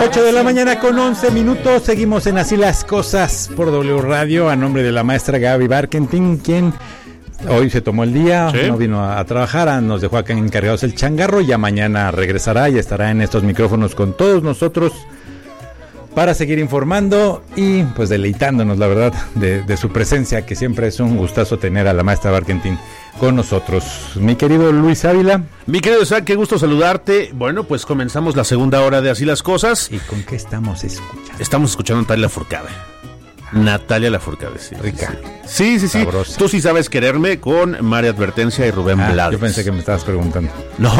8 de la mañana con 11 minutos. Seguimos en Así las Cosas por W Radio a nombre de la maestra Gaby Barkentin, quien hoy se tomó el día, ¿sí? No vino a trabajar, nos dejó acá encargados el changarro. Ya mañana regresará y estará en estos micrófonos con todos nosotros para seguir informando y pues deleitándonos, la verdad, de su presencia, que siempre es un gustazo tener a la maestra Barkentin con nosotros. Mi querido Luis Ávila. Mi querido Isaac, qué gusto saludarte. Bueno, pues comenzamos la segunda hora de Así las Cosas. ¿Y con qué estamos escuchando? Estamos escuchando a Natalia Lafourcade. Natalia Lafourcade, sí. Rica. Sí. Sabrosa. Tú sí sabes quererme, con María Advertencia y Rubén Blades. Yo pensé que me estabas preguntando. No.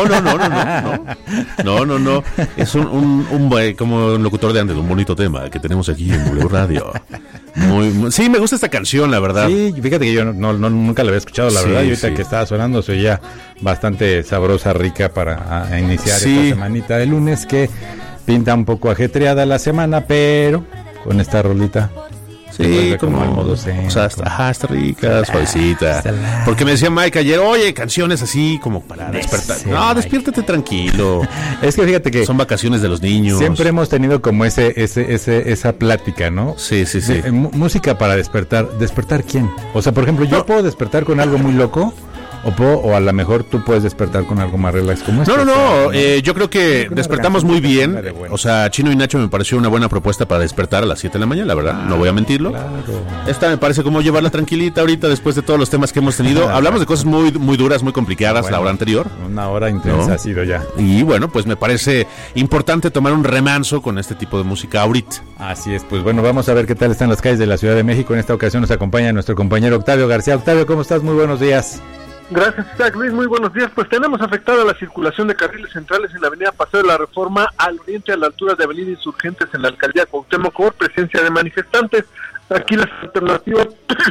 Es un como un locutor de antes, un bonito tema que tenemos aquí en W Radio. Muy, sí, me gusta esta canción, la verdad. Sí, fíjate que yo nunca la había escuchado, la verdad. Y ahorita que estaba sonando se oía bastante sabrosa, rica para iniciar esta semanita de lunes, que pinta un poco ajetreada la semana, pero con esta rolita. Sí, como al modo zen. O sea, está rica, suavecita. Porque me decía Mike ayer, oye, canciones así como para despertar. No, despiértate tranquilo. Es que fíjate que son vacaciones de los niños. Siempre hemos tenido como esa plática, ¿no? Sí. Música para despertar. ¿Despertar quién? O sea, por ejemplo, yo puedo despertar con algo muy loco. O a lo mejor tú puedes despertar con algo más relax como esto. No. Yo creo que despertamos muy bien. O sea, Chino y Nacho me pareció una buena propuesta para despertar a las 7 de la mañana, la verdad. No voy a mentirlo. Claro. Esta me parece como llevarla tranquilita ahorita después de todos los temas que hemos tenido. Hablamos de cosas muy, muy duras, muy complicadas la hora anterior. Una hora intensa ha sido ya. Y bueno, pues me parece importante tomar un remanso con este tipo de música ahorita. Así es, pues bueno, vamos a ver qué tal están las calles de la Ciudad de México. En esta ocasión nos acompaña nuestro compañero Octavio García. Octavio, ¿cómo estás? Muy buenos días. Gracias, Isaac. Luis, muy buenos días. Pues tenemos afectada la circulación de carriles centrales en la avenida Paseo de la Reforma al oriente, a la altura de avenida Insurgentes en la alcaldía Cuauhtémoc, por presencia de manifestantes. Aquí las alternativas,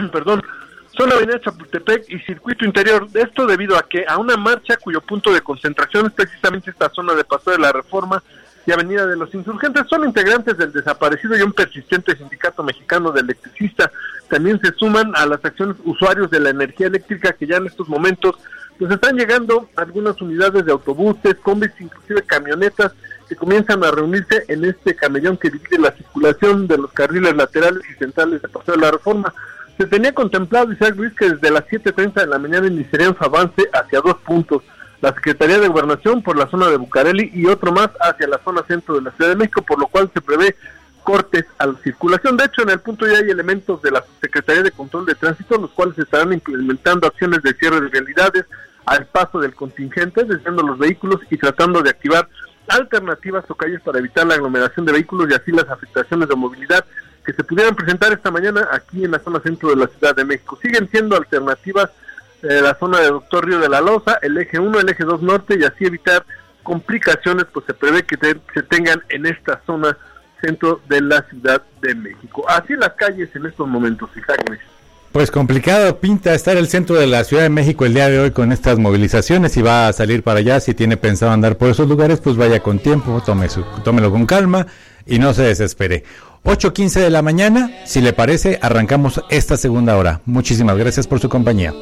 son avenida Chapultepec y circuito interior. Esto debido a que a una marcha cuyo punto de concentración es precisamente esta zona de Paseo de la Reforma y avenida de los Insurgentes, son integrantes del desaparecido y un persistente sindicato mexicano de electricistas. También se suman a las acciones usuarios de la energía eléctrica, que ya en estos momentos pues están llegando algunas unidades de autobuses, combis, inclusive camionetas, que comienzan a reunirse en este camellón que divide la circulación de los carriles laterales y centrales de Paseo de la Reforma. Se tenía contemplado, Isaac Luis, que desde las 7:30 de la mañana iniciarían su avance hacia 2 puntos. La Secretaría de Gobernación por la zona de Bucareli y otro más hacia la zona centro de la Ciudad de México, por lo cual se prevé cortes a la circulación. De hecho, en el punto ya hay elementos de la Secretaría de Control de Tránsito, los cuales estarán implementando acciones de cierre de vialidades al paso del contingente, desviando los vehículos y tratando de activar alternativas o calles para evitar la aglomeración de vehículos y así las afectaciones de movilidad que se pudieran presentar esta mañana aquí en la zona centro de la Ciudad de México. Siguen siendo alternativas la zona de Doctor Río de la Loza, el eje 1, el eje 2 norte, y así evitar complicaciones, pues se prevé que se tengan en esta zona centro de la Ciudad de México. Así las calles en estos momentos, Isaac. Pues complicado pinta estar el centro de la Ciudad de México el día de hoy con estas movilizaciones. Si va a salir para allá, si tiene pensado andar por esos lugares, pues vaya con tiempo, tómelo con calma y no se desespere. 8:15 de la mañana, si le parece, arrancamos esta segunda hora. Muchísimas gracias por su compañía.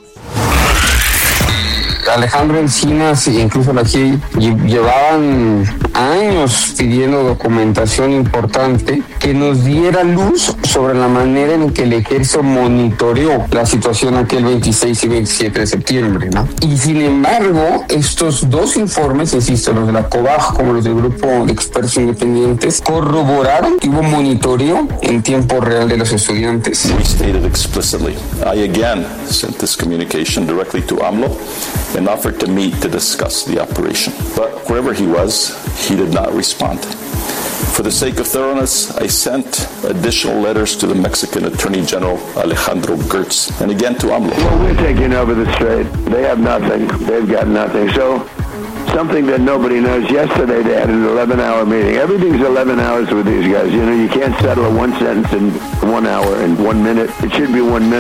Alejandro Encinas e incluso la GIE llevaban años pidiendo documentación importante que nos diera luz sobre la manera en que el ejército monitoreó la situación aquel 26 y 27 de septiembre, ¿no? Y sin embargo, estos dos informes, insisto, los de la COBAG como los del grupo de expertos independientes, corroboraron que hubo monitoreo en tiempo real de los estudiantes. We stated explicitly, I again sent this communication directly to AMLO and offered to meet to discuss the operation. But wherever he was, he did not respond. For the sake of thoroughness, I sent additional letters to the Mexican Attorney General Alejandro Gertz and again to AMLO. Well, we're taking over the strait. They have nothing. They've got nothing. So, something that nobody knows. Yesterday they had an 11-hour meeting. Everything's 11 hours with these guys. You know, you can't settle a one sentence in 1 hour and 1 minute. It should be 1 minute.